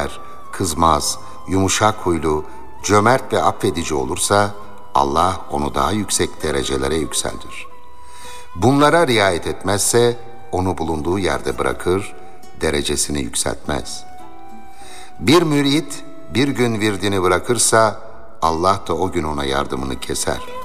eğer kızmaz, yumuşak huylu, cömert ve affedici olursa Allah onu daha yüksek derecelere yükseltir. Bunlara riayet etmezse onu bulunduğu yerde bırakır, derecesini yükseltmez. Bir mürit bir gün virdini bırakırsa Allah da o gün ona yardımını keser.